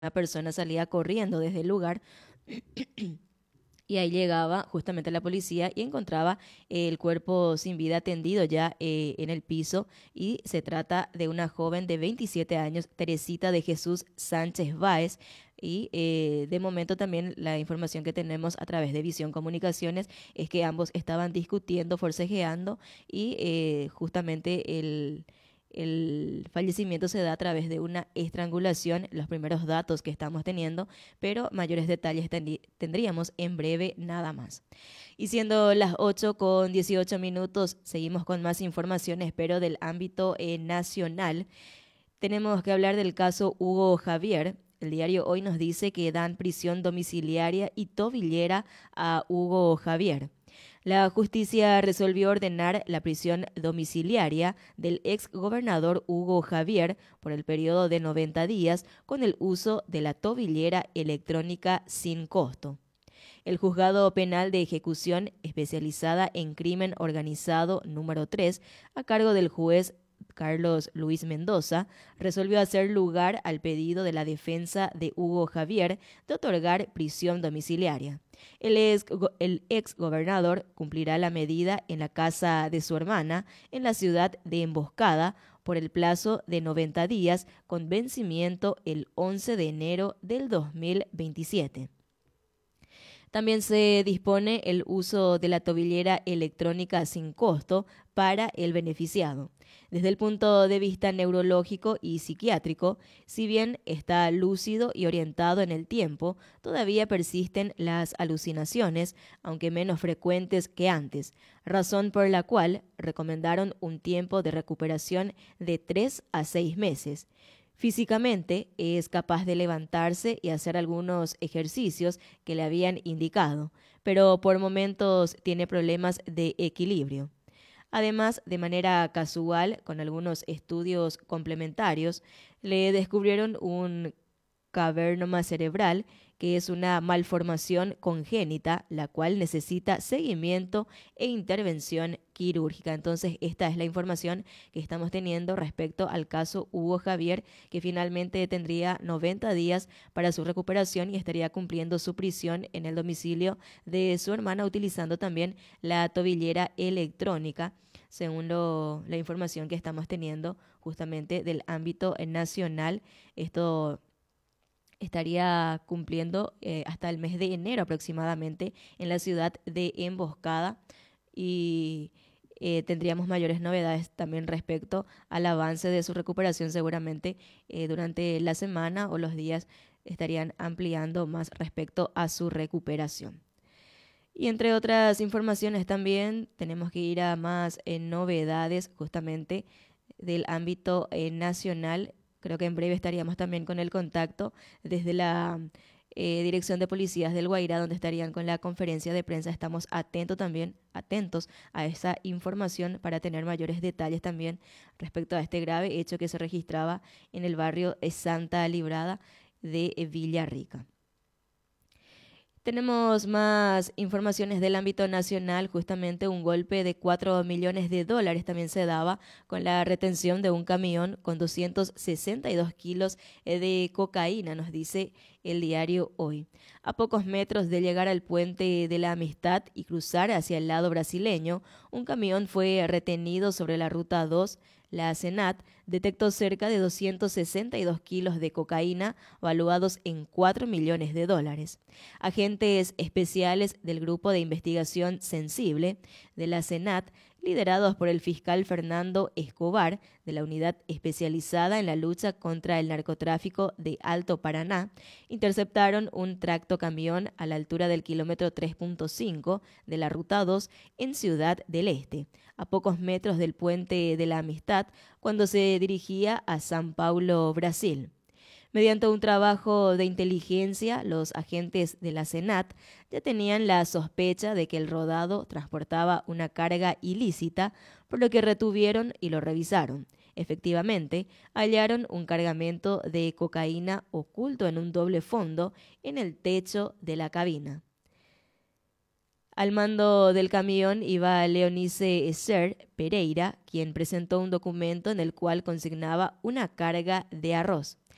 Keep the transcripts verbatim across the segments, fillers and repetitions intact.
una persona salía corriendo desde el lugar y ahí llegaba justamente la policía y encontraba el cuerpo sin vida tendido ya eh, en el piso y se trata de una joven de veintisiete años, Teresita de Jesús Sánchez Báez. Y eh, de momento también la información que tenemos a través de Visión Comunicaciones es que ambos estaban discutiendo, forcejeando y eh, justamente el, el fallecimiento se da a través de una estrangulación, los primeros datos que estamos teniendo, pero mayores detalles tendríamos en breve nada más. Y siendo las ocho con dieciocho minutos, seguimos con más informaciones, pero del ámbito eh, nacional. Tenemos que hablar del caso Hugo Javier. El diario Hoy nos dice que dan prisión domiciliaria y tobillera a Hugo Javier. La justicia resolvió ordenar la prisión domiciliaria del ex gobernador Hugo Javier por el periodo de noventa días con el uso de la tobillera electrónica sin costo. El Juzgado Penal de Ejecución Especializada en Crimen Organizado número tres, a cargo del juez Carlos Luis Mendoza, resolvió hacer lugar al pedido de la defensa de Hugo Javier de otorgar prisión domiciliaria. El ex, el ex gobernador cumplirá la medida en la casa de su hermana en la ciudad de Emboscada por el plazo de noventa días con vencimiento el once de enero del dos mil veintisiete. También se dispone el uso de la tobillera electrónica sin costo para el beneficiado. Desde el punto de vista neurológico y psiquiátrico, si bien está lúcido y orientado en el tiempo, todavía persisten las alucinaciones, aunque menos frecuentes que antes, razón por la cual recomendaron un tiempo de recuperación de tres a seis meses. Físicamente es capaz de levantarse y hacer algunos ejercicios que le habían indicado, pero por momentos tiene problemas de equilibrio. Además, de manera casual, con algunos estudios complementarios, le descubrieron un cavernoma cerebral, que es una malformación congénita, la cual necesita seguimiento e intervención quirúrgica. Entonces, esta es la información que estamos teniendo respecto al caso Hugo Javier, que finalmente tendría noventa días para su recuperación y estaría cumpliendo su prisión en el domicilio de su hermana, utilizando también la tobillera electrónica, según lo, la información que estamos teniendo justamente del ámbito nacional. Esto estaría cumpliendo eh, hasta el mes de enero aproximadamente en la ciudad de Emboscada y eh, tendríamos mayores novedades también respecto al avance de su recuperación. Seguramente eh, durante la semana o los días estarían ampliando más respecto a su recuperación. Y entre otras informaciones también tenemos que ir a más eh, novedades justamente del ámbito eh, nacional. Creo que en breve estaríamos también con el contacto desde la eh, Dirección de Policías del Guairá, donde estarían con la conferencia de prensa. Estamos atentos también, atentos a esa información para tener mayores detalles también respecto a este grave hecho que se registraba en el barrio Santa Librada de Villarrica. Tenemos más informaciones del ámbito nacional. Justamente un golpe de cuatro millones de dólares también se daba con la retención de un camión con doscientos sesenta y dos kilos de cocaína, nos dice el diario Hoy. A pocos metros de llegar al puente de la Amistad y cruzar hacia el lado brasileño, un camión fue retenido sobre la ruta dos. La SENAT detectó cerca de doscientos sesenta y dos kilos de cocaína valuados en cuatro millones de dólares. Agentes especiales del Grupo de Investigación Sensible de la SENAT, liderados por el fiscal Fernando Escobar, de la Unidad Especializada en la Lucha contra el Narcotráfico de Alto Paraná, interceptaron un tractocamión a la altura del kilómetro tres punto cinco de la Ruta dos en Ciudad del Este, a pocos metros del Puente de la Amistad, cuando se dirigía a São Paulo, Brasil. Mediante un trabajo de inteligencia, los agentes de la SENAT ya tenían la sospecha de que el rodado transportaba una carga ilícita, por lo que retuvieron y lo revisaron. Efectivamente, hallaron un cargamento de cocaína oculto en un doble fondo en el techo de la cabina. Al mando del camión iba Leonice Esser Pereira, quien presentó un documento en el cual consignaba una carga de arroz.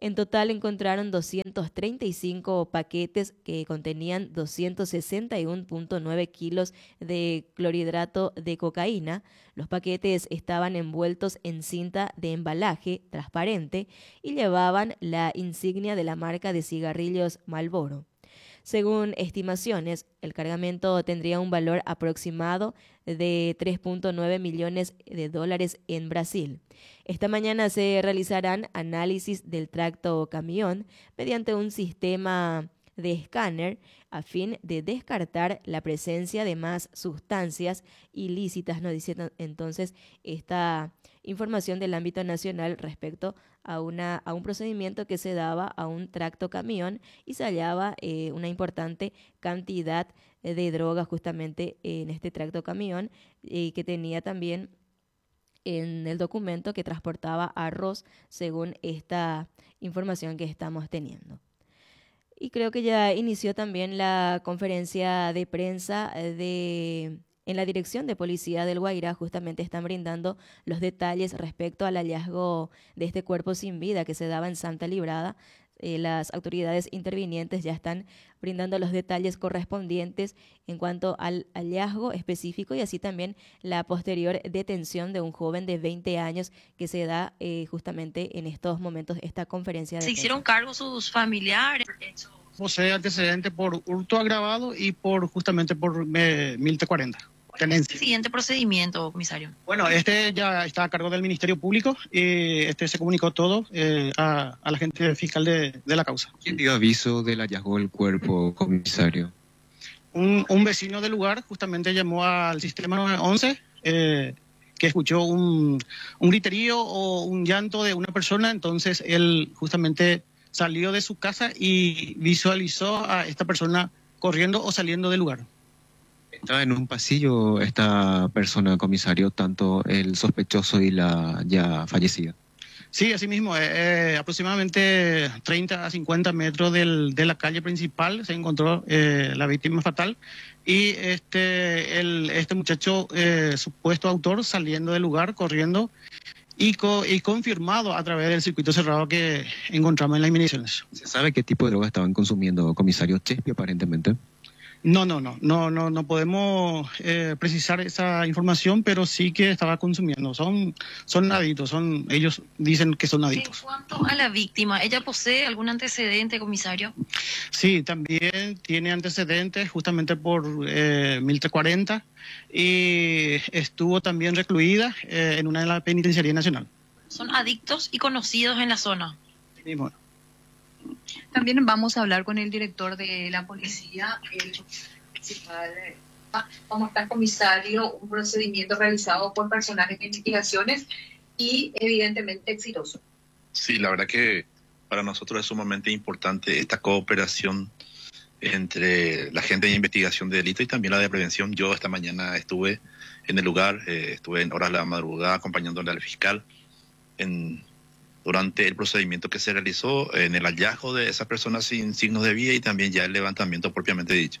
En total encontraron doscientos treinta y cinco paquetes que contenían doscientos sesenta y uno punto nueve kilos de clorhidrato de cocaína. Los paquetes estaban envueltos en cinta de embalaje transparente y llevaban la insignia de la marca de cigarrillos Marlboro. Según estimaciones, el cargamento tendría un valor aproximado de tres punto nueve millones de dólares en Brasil. Esta mañana se realizarán análisis del tracto camión mediante un sistema de escáner a fin de descartar la presencia de más sustancias ilícitas, nos dice entonces esta información del ámbito nacional respecto a, una, a un procedimiento que se daba a un tracto camión y se hallaba eh, una importante cantidad de droga justamente en este tracto camión y que tenía también en el documento que transportaba arroz según esta información que estamos teniendo. Y creo que ya inició también la conferencia de prensa de, en la Dirección de Policía del Guairá. Justamente están brindando los detalles respecto al hallazgo de este cuerpo sin vida que se daba en Santa Librada. Eh, las autoridades intervinientes ya están brindando los detalles correspondientes en cuanto al hallazgo específico y así también la posterior detención de un joven de veinte años que se da eh, justamente en estos momentos esta conferencia de ¿Se prensa. hicieron cargo sus familiares? Posee antecedentes por hurto agravado y por justamente por eh, mil trescientos cuarenta. ¿Cuál es el siguiente procedimiento, comisario? Bueno, este ya está a cargo del Ministerio Público y este se comunicó todo eh, a, a la gente fiscal de, de la causa. ¿Quién dio aviso del hallazgo del cuerpo, comisario? Un, un vecino del lugar justamente llamó al sistema nueve once eh, que escuchó un, un griterío o un llanto de una persona, entonces él justamente salió de su casa y visualizó a esta persona corriendo o saliendo del lugar. Estaba en un pasillo esta persona, comisario, tanto el sospechoso y la ya fallecida. Sí, así mismo, eh, aproximadamente treinta a cincuenta metros del, de la calle principal se encontró eh, la víctima fatal y este, el, este muchacho, eh, supuesto autor, saliendo del lugar, corriendo y, co, y confirmado a través del circuito cerrado que encontramos en las inmediaciones. ¿Se sabe qué tipo de droga estaban consumiendo, comisario? Chespi, aparentemente. No, no, no, no, no, no podemos eh, precisar esa información, pero sí que estaba consumiendo. Son, son adictos, son, ellos dicen que son adictos. En cuanto a la víctima, ¿ella posee algún antecedente, comisario? Sí, también tiene antecedentes justamente por eh, mil trescientos cuarenta y estuvo también recluida eh, en una de las penitenciarías nacional. Son adictos y conocidos en la zona. Y bueno. También vamos a hablar con el director de la policía, el principal. ¿Cómo está, comisario? Un procedimiento realizado por personal de investigaciones y evidentemente exitoso. Sí, la verdad que para nosotros es sumamente importante esta cooperación entre la gente de investigación de delito y también la de prevención. Yo esta mañana estuve en el lugar, eh, estuve en horas de la madrugada acompañándole al fiscal en... durante el procedimiento que se realizó en el hallazgo de esa persona sin signos de vida y también ya el levantamiento propiamente dicho.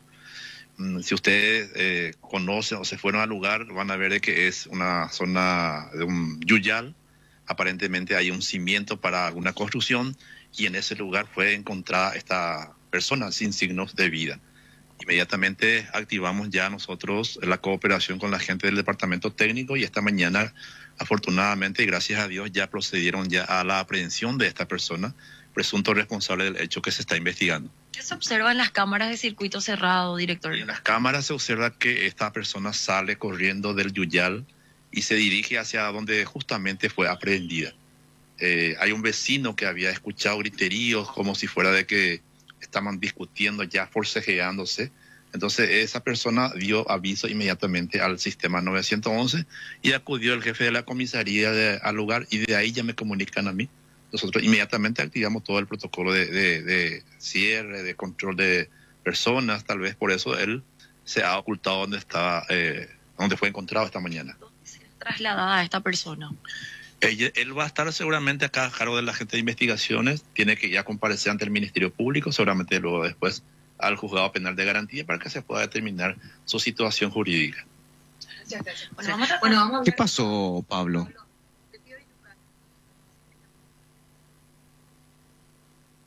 Si ustedes eh, conocen o se fueron al lugar, van a ver de que es una zona de un yuyal. Aparentemente hay un cimiento para alguna construcción y en ese lugar fue encontrada esta persona sin signos de vida. Inmediatamente activamos ya nosotros la cooperación con la gente del departamento técnico y esta mañana, afortunadamente y gracias a Dios, ya procedieron ya a la aprehensión de esta persona, presunto responsable del hecho que se está investigando. ¿Qué se observa en las cámaras de circuito cerrado, director? En las cámaras se observa que esta persona sale corriendo del yuyal y se dirige hacia donde justamente fue aprehendida. Eh, hay un vecino que había escuchado griteríos como si fuera de que estaban discutiendo, ya forcejeándose. Entonces esa persona dio aviso inmediatamente al sistema nueve once y acudió el jefe de la comisaría de, al lugar y de ahí ya me comunican a mí. Nosotros inmediatamente activamos todo el protocolo de, de, de cierre, de control de personas, tal vez por eso él se ha ocultado donde estaba, eh, donde fue encontrado esta mañana. ¿Dónde será trasladada a esta persona? Él, él va a estar seguramente acá a cargo de la gente de investigaciones, tiene que ya comparecer ante el Ministerio Público, seguramente luego después al juzgado penal de garantía para que se pueda determinar su situación jurídica. Gracias, gracias. Bueno, vamos a, Bueno, vamos a ¿Qué pasó, Pablo?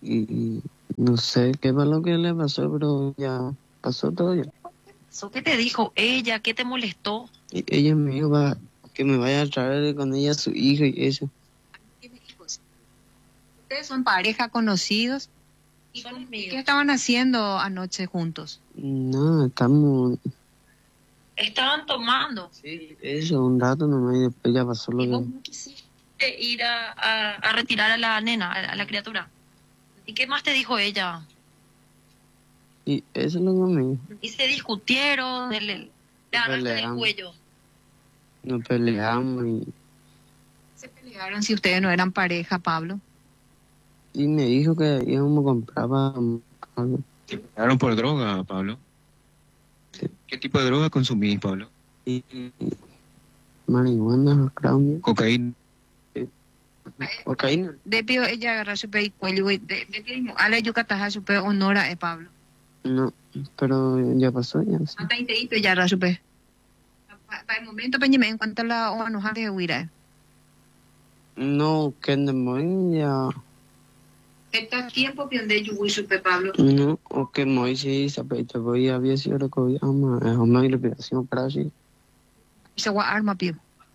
Y no sé qué fue lo que le pasó, pero ya pasó todo ya. ¿So qué te dijo ella? ¿Qué te molestó? Y ella me dijo va, que me vaya a traer con ella a su hijo y eso. ¿Tiene hijos? ¿Ustedes son pareja, conocidos? ¿Y Son cómo- amigos. qué estaban haciendo anoche juntos? No, estamos... Estaban tomando. Sí, eso, un rato nomás y después ya pasó lo Y vos que... no quisiste ir a, a, a retirar a la nena, a, a la criatura. ¿Y qué más te dijo ella? Y eso es lo que me dijo. Y se discutieron, le, le, le agarraste del Peleamos. cuello. Nos peleamos y, ¿Se pelearon si ustedes no eran pareja, Pablo? y me dijo que íbamos a comprar para... para- ¿Te pegaron por droga, Pablo? Sí. ¿Qué tipo de droga consumís, Pablo? y, y marihuana, cráneo, Cocaína. cocaína. Debió ella agarrar su pe y cuello y de de a la yucataja su pe honora eh Pablo. No, pero ya pasó ya. Sí. Hasta inteito ya agarrar su pe. Para el momento peñime en cuanto a la o nos de huira. No, que de muy ya... Está tiempo que donde yo voy su pe Pablo. No, o que muy sí, sapeito, voy a ver si ahora que voy a amar, es una liberación para sí. Se va arma pio.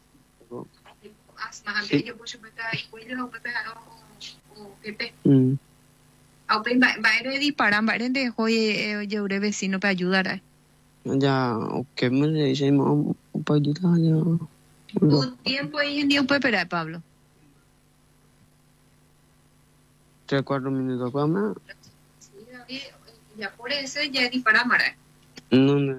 As más Sí. yo por su pe y cuello o pe o o pepe. Mm. Au pe va va de disparar, va de hoy yo vecino para ayudar. eh. Ya, o que me le decimos un poquito ya. Un tiempo ahí en día puede esperar Pablo. Tres, cuatro minutos para más. Sí, David, ya por eso ya dispara mara. No, no.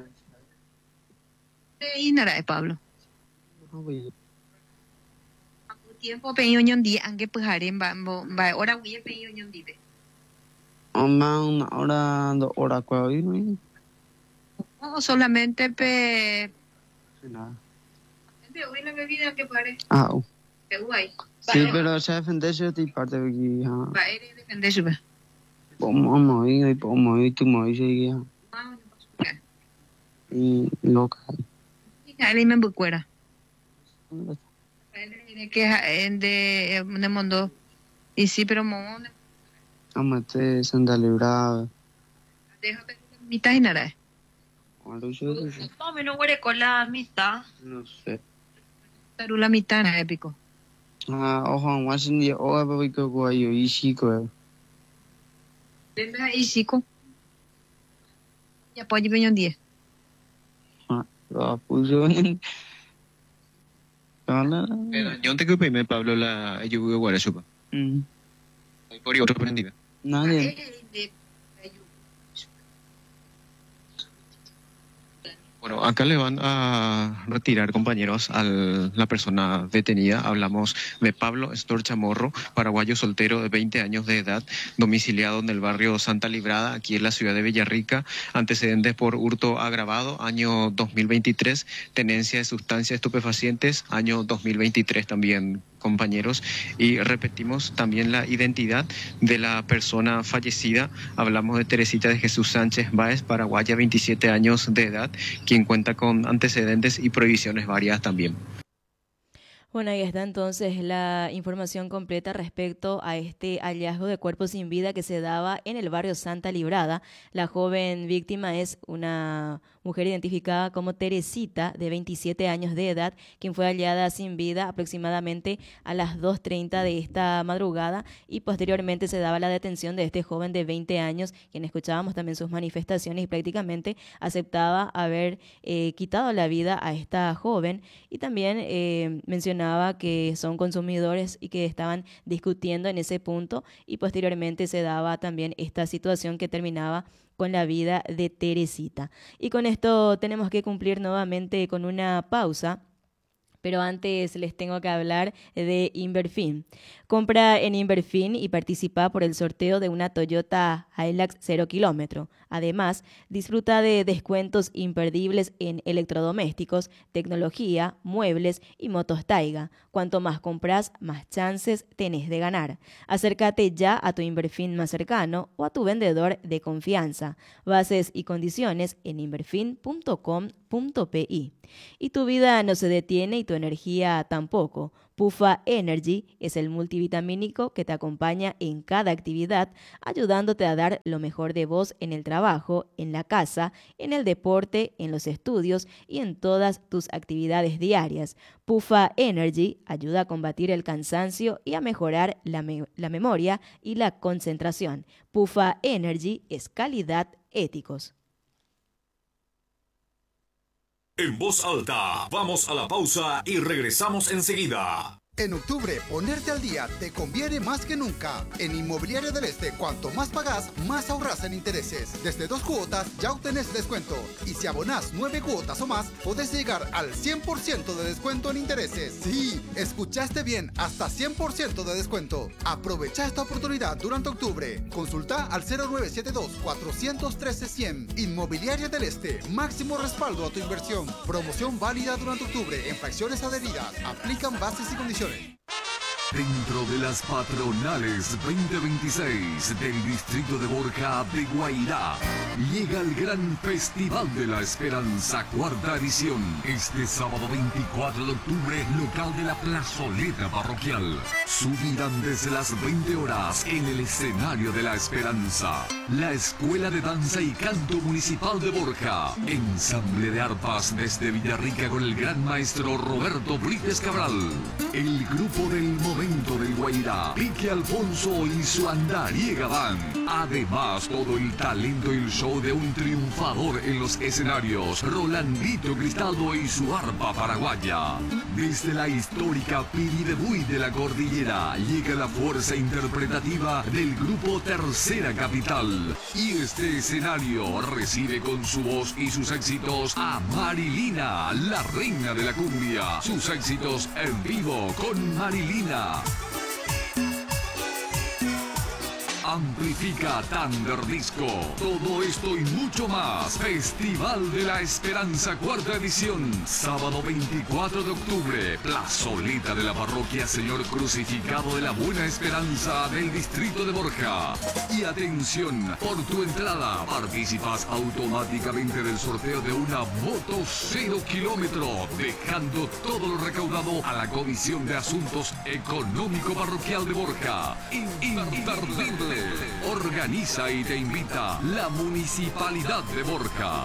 Y nada de Pablo. No voy. Un tiempo peño ñon día aunque pues harem va va ahora voy a peño ñon día. O más una hora, dos horas, ¿cuál ir? No, O solamente pe nada. pe hoy la bebida que pare. Ah, oh. Pe guay. Sí, pero se defenderse de ti parte de aquí, ya. Va a defender su pe. Vamos a morir, y podemos morir, tú morir, sí, ya. Y loca. Ahí me bucuera. Que de de mundo. Y sí, pero mo Amate, Santa Librada. déjate mitad y nada. Cuando yo, No, me no huele con la amistad. no sé. Tarula mitad na épico. Ah, ojo, más un día, ojo, papi, que guayo, y chico, Ven ahí chico. Ya pode peño día. ah, lo puso en... Hola. Yo te que Pablo, la lluvia guarachupa. Mm. Por otro prendida. Nadie. Bueno, acá le van a retirar, compañeros, a la persona detenida. Hablamos de Pablo Estor Chamorro, paraguayo soltero de veinte años de edad, domiciliado en el barrio Santa Librada, aquí en la ciudad de Villarrica. Antecedentes por hurto agravado, año dos mil veintitrés. Tenencia de sustancias estupefacientes, año dos mil veintitrés también, compañeros. Y repetimos también la identidad de la persona fallecida. Hablamos de Teresita de Jesús Sánchez Báez, paraguaya, veintisiete años de edad, quien cuenta con antecedentes y prohibiciones varias también. Bueno, ahí está entonces la información completa respecto a este hallazgo de cuerpo sin vida que se daba en el barrio Santa Librada. La joven víctima es una mujer identificada como Teresita, de veintisiete años de edad, quien fue hallada sin vida aproximadamente a las dos treinta de esta madrugada, y posteriormente se daba la detención de este joven de veinte años, quien escuchábamos también sus manifestaciones y prácticamente aceptaba haber eh, quitado la vida a esta joven, y también eh, mencionaba que son consumidores y que estaban discutiendo en ese punto, y posteriormente se daba también esta situación que terminaba con la vida de Teresita. Y con esto tenemos que cumplir nuevamente con una pausa. Pero antes les tengo que hablar de Inverfin. Compra en Inverfin y participa por el sorteo de una Toyota Hilux cero kilómetro. Además, disfruta de descuentos imperdibles en electrodomésticos, tecnología, muebles y motos Taiga. Cuanto más compras, más chances tenés de ganar. Acércate ya a tu Inverfin más cercano o a tu vendedor de confianza. Bases y condiciones en inverfin punto com punto pi. Y tu vida no se detiene y tu tu energía tampoco. Pufa Energy es el multivitamínico que te acompaña en cada actividad, ayudándote a dar lo mejor de vos en el trabajo, en la casa, en el deporte, en los estudios y en todas tus actividades diarias. Pufa Energy ayuda a combatir el cansancio y a mejorar la, me- la memoria y la concentración. Pufa Energy es calidad éticos. En voz alta, vamos a la pausa y regresamos enseguida. En octubre, ponerte al día te conviene más que nunca. En Inmobiliaria del Este, cuanto más pagás, más ahorrás en intereses. Desde dos cuotas ya obtenés descuento. Y si abonás nueve cuotas o más, podés llegar al cien por ciento de descuento en intereses. Sí, escuchaste bien, hasta cien por ciento de descuento. Aprovecha esta oportunidad durante octubre. Consulta al cero nueve siete dos, cuatro uno tres, cien. Inmobiliaria del Este, máximo respaldo a tu inversión. Promoción válida durante octubre en fracciones adheridas. Aplican bases y condiciones. Dentro de las patronales veinte veintiséis del distrito de Borja de Guairá, llega el gran Festival de la Esperanza, cuarta edición. Este sábado veinticuatro de octubre, local de la plazoleta parroquial. Subirán desde las veinte horas en el escenario de la Esperanza la Escuela de Danza y Canto Municipal de Borja. Ensamble de arpas desde Villarrica con el gran maestro Roberto Brites Cabral. El grupo del momento del Guairá, Pique Alfonso y su Andariega Band. Además, todo el talento y el show de un triunfador en los escenarios, Rolandito Cristaldo y su arpa paraguaya. Desde la histórica Piridebuy de la Cordillera, llega la fuerza interpretativa del grupo Tercera Capital. Y este escenario recibe con su voz y sus éxitos a Marilina, la reina de la cumbia. Sus éxitos en vivo con Marilina. Amplifica Thunder Disco. Todo esto y mucho más. Festival de la Esperanza, cuarta edición. Sábado veinticuatro de octubre. Plazoleta de la parroquia Señor Crucificado de la Buena Esperanza del distrito de Borja. Y atención, por tu entrada participas automáticamente del sorteo de una moto cero kilómetro, dejando todo lo recaudado a la Comisión de Asuntos Económico Parroquial de Borja. Imperdible. Organiza y te invita la Municipalidad de Borja.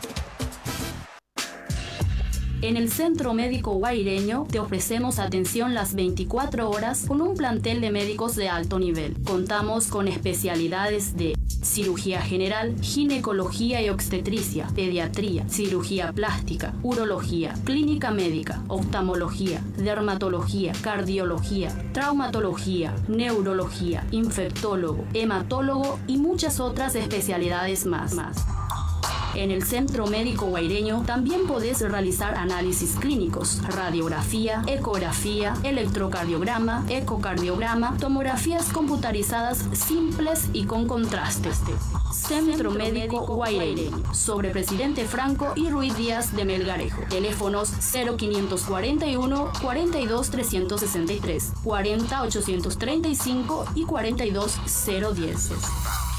En el Centro Médico Guaireño te ofrecemos atención las veinticuatro horas con un plantel de médicos de alto nivel. Contamos con especialidades de cirugía general, ginecología y obstetricia, pediatría, cirugía plástica, urología, clínica médica, oftalmología, dermatología, cardiología, traumatología, neurología, infectólogo, hematólogo y muchas otras especialidades más. más. En el Centro Médico Guaireño también podés realizar análisis clínicos, radiografía, ecografía, electrocardiograma, ecocardiograma, tomografías computarizadas simples y con contrastes. Centro Médico Guaireño, sobre Presidente Franco y Ruiz Díaz de Melgarejo. Teléfonos cero quinientos cuarenta y uno, cuarenta y dos, trescientos sesenta y tres, cuarenta, ochocientos treinta y cinco y cuarenta y dos, cero diez.